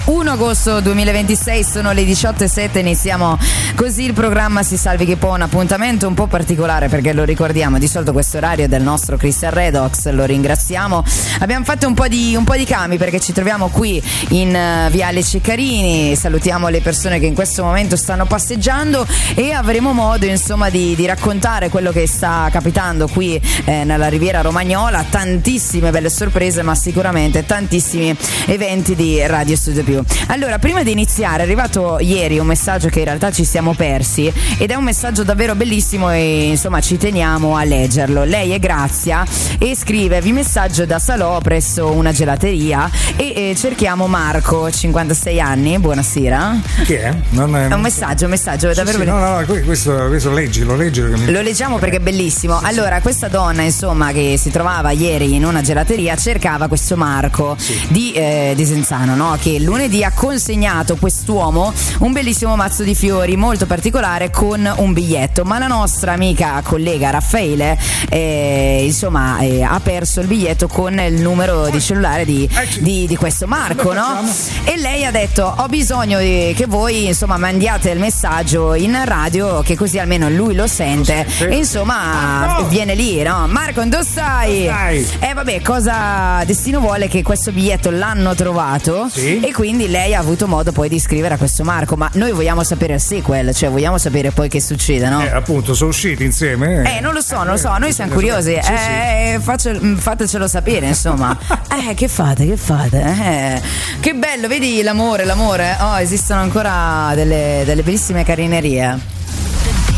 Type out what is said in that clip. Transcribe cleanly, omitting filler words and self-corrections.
1 agosto 2026, sono le 18:07, iniziamo così il programma Si Salvi Chi Può, un appuntamento un po' particolare perché lo ricordiamo, di solito questo orario è del nostro Christian Redox, lo ringraziamo. Abbiamo fatto un po' di cambi perché ci troviamo qui in Viale Ceccarini, salutiamo le persone che in questo momento stanno passeggiando e avremo modo insomma di raccontare quello che sta capitando qui nella Riviera Romagnola, tantissime belle sorprese ma sicuramente tantissimi eventi di Radio Studio Più. Allora, prima di iniziare è arrivato ieri un messaggio che in realtà ci siamo persi ed è un messaggio davvero bellissimo e insomma ci teniamo a leggerlo. Lei è Grazia e scrive: vi messaggio da Salò presso una gelateria e cerchiamo Marco, 56 anni, buonasera. Chi è? È un messaggio davvero bellissimo. No, questo leggilo. Lo leggiamo perché è bellissimo. Allora, questa donna insomma che si trovava ieri in una gelateria cercava questo Marco di Desenzano, no? Che lunedì ha consegnato quest'uomo un bellissimo mazzo di fiori molto particolare con un biglietto, ma la nostra amica collega Raffaele ha perso il biglietto con il numero di cellulare di questo Marco, no? E lei ha detto: ho bisogno che voi insomma mandiate il messaggio in radio, che così almeno lui lo sente e insomma viene lì, no? Marco, dove stai? Vabbè, cosa destino vuole che questo biglietto l'hanno trovato e quindi lei ha avuto modo poi di scrivere a questo Marco, ma noi vogliamo sapere il sequel, cioè vogliamo sapere poi che succede, no? Appunto, sono usciti insieme? Non lo so, noi siamo curiosi, fatecelo sapere, insomma. Che fate? Che bello, vedi l'amore, oh, esistono ancora delle bellissime carinerie.